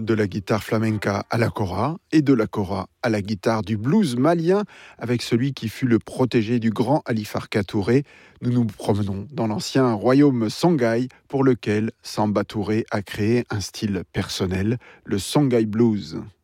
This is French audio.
de la guitare flamenca à la kora et de la kora à la guitare du blues malien avec celui qui fut le protégé du grand Ali Farka Touré. Nous nous promenons dans l'ancien royaume Songhai pour lequel Samba Touré a créé un style personnel, le Songhai Blues.